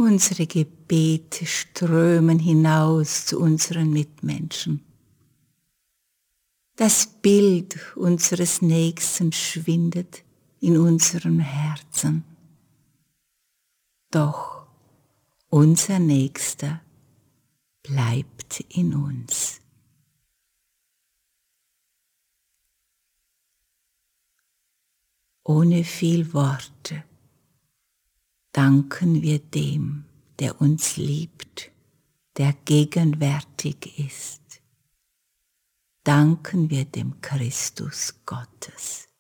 Unsere Gebete strömen hinaus zu unseren Mitmenschen. Das Bild unseres Nächsten schwindet in unserem Herzen. Doch unser Nächster bleibt in uns. Ohne viel Worte danken wir dem, der uns liebt, der gegenwärtig ist. Danken wir dem Christus Gottes.